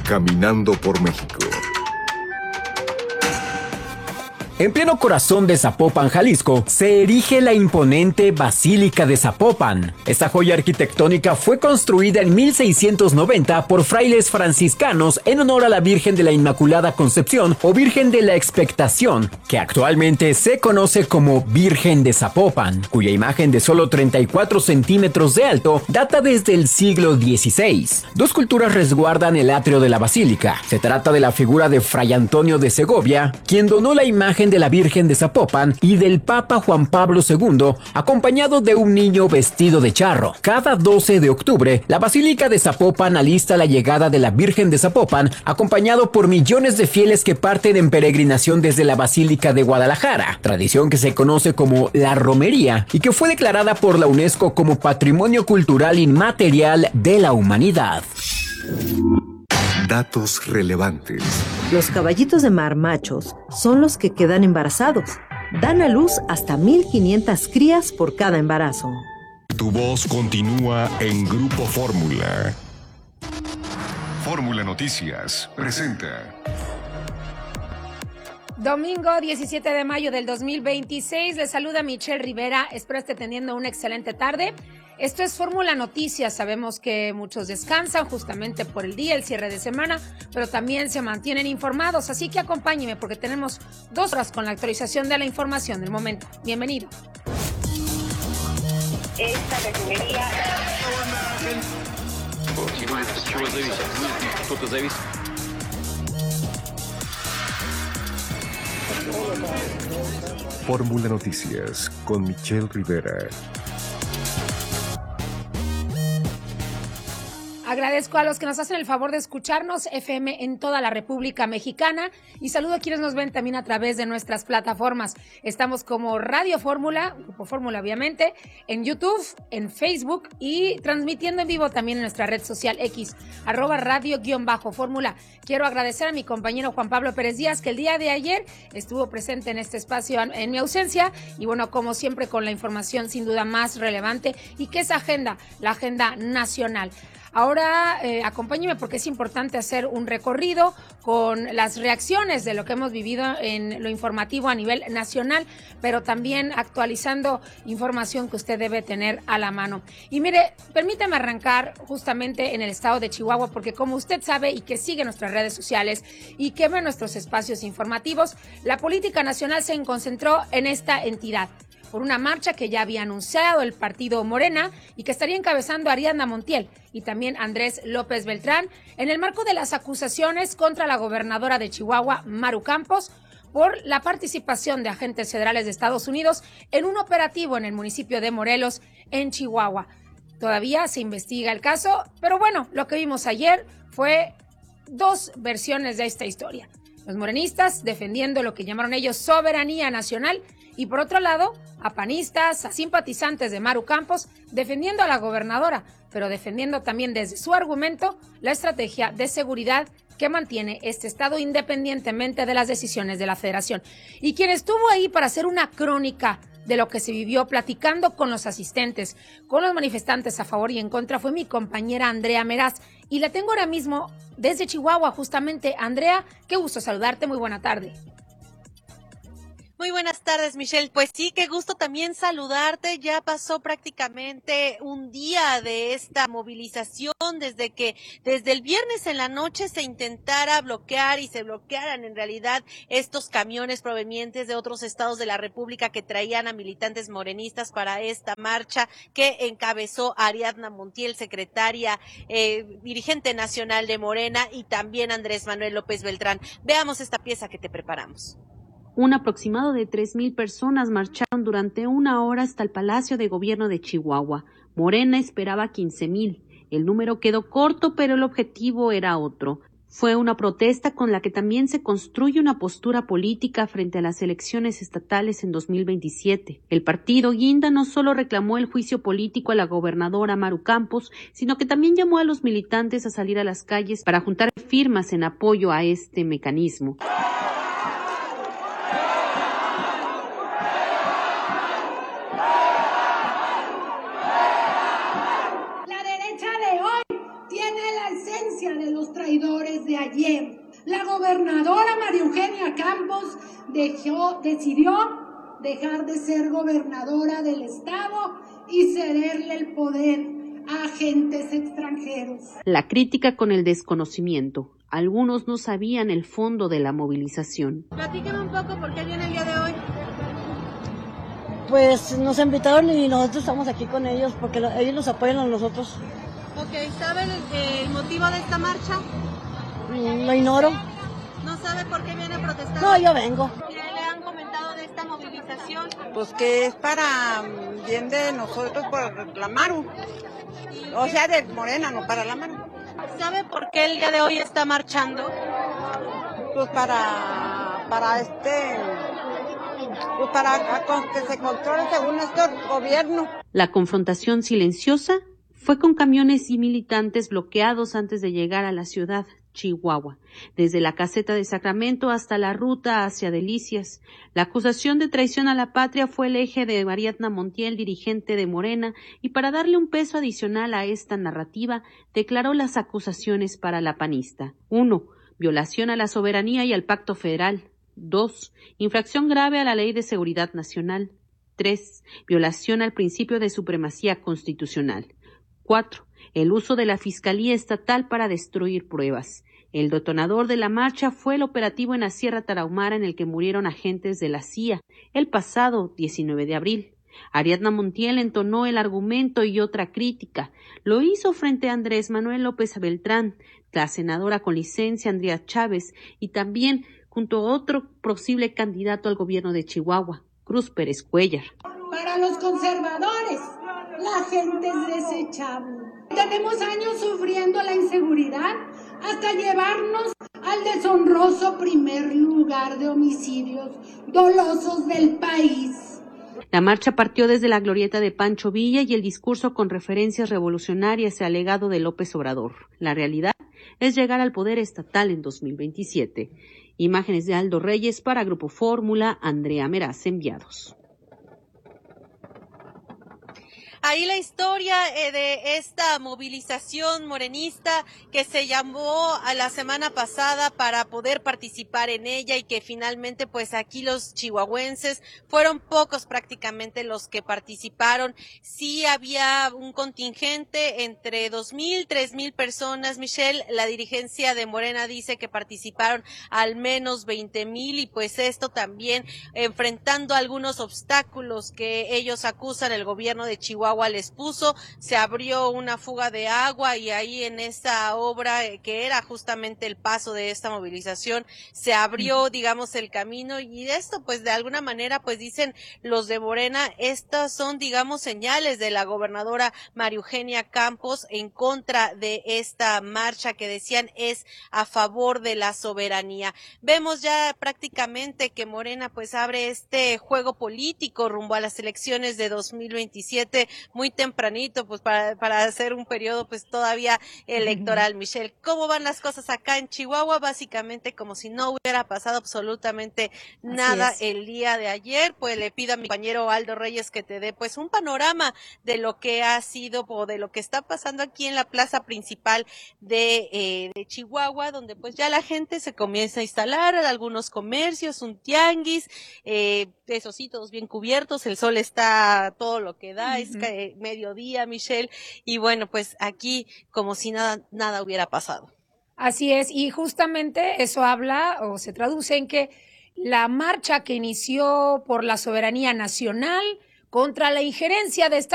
Caminando por México. En pleno corazón de Zapopan, Jalisco, se erige la imponente Basílica de Zapopan. Esta joya arquitectónica fue construida en 1690 por frailes franciscanos en honor a la Virgen de la Inmaculada Concepción o Virgen de la Expectación, que actualmente se conoce como Virgen de Zapopan, cuya imagen de solo 34 centímetros de alto data desde el siglo XVI. Dos culturas resguardan el atrio de la basílica. Se trata de la figura de Fray Antonio de Segovia, quien donó la imagen de la Virgen de Zapopan, y del Papa Juan Pablo II, acompañado de un niño vestido de charro. Cada 12 de octubre, la Basílica de Zapopan alista la llegada de la Virgen de Zapopan, acompañado por millones de fieles que parten en peregrinación desde la Basílica de Guadalajara, tradición que se conoce como la romería y que fue declarada por la UNESCO como Patrimonio Cultural Inmaterial de la Humanidad. Datos relevantes. Los caballitos de mar machos son los que quedan embarazados. Dan a luz hasta 1,500 crías por cada embarazo. Tu voz continúa en Grupo Fórmula. Fórmula Noticias presenta. Domingo 17 de mayo del 2026, les saluda Michelle Rivera, espero esté teniendo una excelente tarde. Esto es Fórmula Noticias, sabemos que muchos descansan justamente por el día, el cierre de semana, pero también se mantienen informados, así que acompáñenme porque tenemos 2 horas con la actualización de la información del momento. Bienvenido. Esta refinería... Fórmula Noticias con Michelle Rivera. Agradezco a los que nos hacen el favor de escucharnos, FM en toda la República Mexicana, y saludo a quienes nos ven también a través de nuestras plataformas. Estamos como Radio Fórmula, Grupo Fórmula obviamente, en YouTube, en Facebook y transmitiendo en vivo también en nuestra red social X, @radio_fórmula. Quiero agradecer a mi compañero Juan Pablo Pérez Díaz, que el día de ayer estuvo presente en este espacio en mi ausencia, y bueno, como siempre con la información sin duda más relevante, y que es la agenda nacional. Ahora acompáñenme porque es importante hacer un recorrido con las reacciones de lo que hemos vivido en lo informativo a nivel nacional, pero también actualizando información que usted debe tener a la mano. Y mire, permítame arrancar justamente en el estado de Chihuahua, porque como usted sabe y que sigue nuestras redes sociales y que ve nuestros espacios informativos, la política nacional se concentró en esta entidad por una marcha que ya había anunciado el partido Morena y que estaría encabezando Ariadna Montiel y también Andrés López Beltrán en el marco de las acusaciones contra la gobernadora de Chihuahua, Maru Campos, por la participación de agentes federales de Estados Unidos en un operativo en el municipio de Morelos, en Chihuahua. Todavía se investiga el caso, pero bueno, lo que vimos ayer fue 2 versiones de esta historia. Los morenistas defendiendo lo que llamaron ellos soberanía nacional, y por otro lado, a panistas, a simpatizantes de Maru Campos, defendiendo a la gobernadora, pero defendiendo también desde su argumento la estrategia de seguridad que mantiene este estado independientemente de las decisiones de la federación. Y quien estuvo ahí para hacer una crónica de lo que se vivió platicando con los asistentes, con los manifestantes a favor y en contra, fue mi compañera Andrea Meraz. Y la tengo ahora mismo desde Chihuahua, justamente. Andrea, qué gusto saludarte, muy buena tarde. Muy buenas tardes, Michelle. Pues sí, qué gusto también saludarte. Ya pasó prácticamente un día de esta movilización desde el viernes en la noche se intentara bloquear y se bloquearan en realidad estos camiones provenientes de otros estados de la República que traían a militantes morenistas para esta marcha que encabezó Ariadna Montiel, secretaria, dirigente nacional de Morena, y también Andrés Manuel López Beltrán. Veamos esta pieza que te preparamos. Un aproximado de 3,000 personas marcharon durante 1 hora hasta el Palacio de Gobierno de Chihuahua. Morena esperaba 15,000. El número quedó corto, pero el objetivo era otro. Fue una protesta con la que también se construye una postura política frente a las elecciones estatales en 2027. El partido Guinda no solo reclamó el juicio político a la gobernadora Maru Campos, sino que también llamó a los militantes a salir a las calles para juntar firmas en apoyo a este mecanismo. herencia de los traidores de ayer. La gobernadora María Eugenia Campos decidió dejar de ser gobernadora del estado y cederle el poder a agentes extranjeros. La crítica con el desconocimiento. Algunos no sabían el fondo de la movilización. Platíqueme un poco por qué viene el día de hoy. Pues nos invitaron y nosotros estamos aquí con ellos porque ellos nos apoyan a nosotros. Ok, ¿sabe el motivo de esta marcha? Lo ignoro. ¿No sabe por qué viene protestando? No, yo vengo. ¿Qué le han comentado de esta movilización? Pues que es para bien de nosotros por la Maru. O sea, de Morena, no para la Maru. ¿Sabe por qué el día de hoy está marchando? Pues para que se controle según este gobierno. La confrontación silenciosa fue con camiones y militantes bloqueados antes de llegar a la ciudad, Chihuahua, desde la caseta de Sacramento hasta la ruta hacia Delicias. La acusación de traición a la patria fue el eje de Ariadna Montiel, dirigente de Morena, y para darle un peso adicional a esta narrativa, declaró las acusaciones para la panista. 1. Violación a la soberanía y al pacto federal. 2. Infracción grave a la Ley de Seguridad Nacional. 3. Violación al principio de supremacía constitucional. 4. El uso de la Fiscalía Estatal para destruir pruebas. El detonador de la marcha fue el operativo en la Sierra Tarahumara en el que murieron agentes de la CIA el pasado 19 de abril. Ariadna Montiel entonó el argumento y otra crítica. Lo hizo frente a Andrés Manuel López Beltrán, la senadora con licencia Andrea Chávez, y también junto a otro posible candidato al gobierno de Chihuahua, Cruz Pérez Cuéllar. Para los conservadores, la gente es desechable. Tenemos años sufriendo la inseguridad hasta llevarnos al deshonroso primer lugar de homicidios dolosos del país. La marcha partió desde la glorieta de Pancho Villa y el discurso con referencias revolucionarias al legado de López Obrador. La realidad es llegar al poder estatal en 2027. Imágenes de Aldo Reyes para Grupo Fórmula, Andrea Meraz, enviados. Ahí la historia de esta movilización morenista que se llamó a la semana pasada para poder participar en ella y que finalmente pues aquí los chihuahuenses fueron pocos prácticamente los que participaron. Sí había un contingente entre 2,000, 3,000 personas. Michelle, la dirigencia de Morena dice que participaron al menos 20,000 y pues esto también enfrentando algunos obstáculos que ellos acusan el gobierno de Chihuahua les puso. Se abrió una fuga de agua y ahí en esta obra que era justamente el paso de esta movilización se abrió, digamos, el camino y esto pues de alguna manera pues dicen los de Morena, estas son digamos señales de la gobernadora María Eugenia Campos en contra de esta marcha que decían es a favor de la soberanía. Vemos ya prácticamente que Morena pues abre este juego político rumbo a las elecciones de 2027 muy tempranito, pues para hacer un periodo pues todavía electoral. Michelle, ¿cómo van las cosas acá en Chihuahua? Básicamente como si no hubiera pasado absolutamente nada el día de ayer. Pues le pido a mi compañero Aldo Reyes que te dé pues un panorama de lo que ha sido o de lo que está pasando aquí en la plaza principal de Chihuahua, donde pues ya la gente se comienza a instalar, algunos comercios, un tianguis, eso sí, todos bien cubiertos, el sol está todo lo que da, es mediodía, Michelle, y bueno, pues aquí como si nada hubiera pasado. Así es, y justamente eso habla o se traduce en que la marcha que inició por la soberanía nacional contra la injerencia de Estados